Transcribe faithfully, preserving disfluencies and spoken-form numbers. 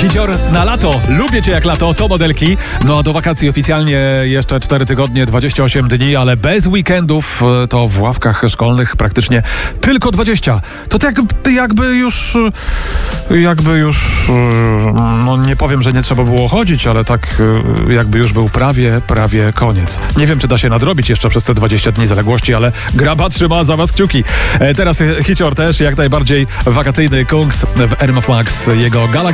Hicior na lato. Lubię cię jak lato, to modelki. No a do wakacji oficjalnie jeszcze cztery tygodnie, dwadzieścia osiem dni, ale bez weekendów to w ławkach szkolnych praktycznie tylko dwadzieścia. To tak jakby już, jakby już, no nie powiem, że nie trzeba było chodzić, ale tak jakby już był prawie, prawie koniec. Nie wiem, czy da się nadrobić jeszcze przez te dwadzieścia dni zaległości, ale Graba trzyma za was kciuki. Teraz Hicior też jak najbardziej wakacyjny Kungs w Air Max, jego Galaxy